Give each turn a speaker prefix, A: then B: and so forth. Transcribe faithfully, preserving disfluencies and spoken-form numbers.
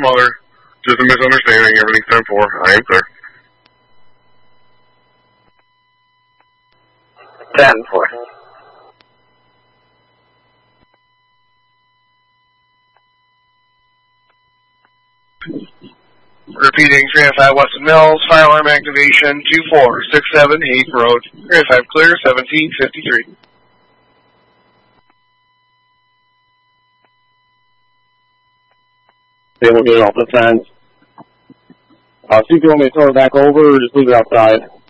A: mother. Just a misunderstanding. Everything's ten four. I am clear.
B: ten four.
C: Repeating, three oh five Weston Mills, fire alarm activation, two four six seven eight Road. three oh five clear, seventeen fifty-three.
D: They will get it off the fence. Uh, see if you want me to throw it back over or just leave it outside.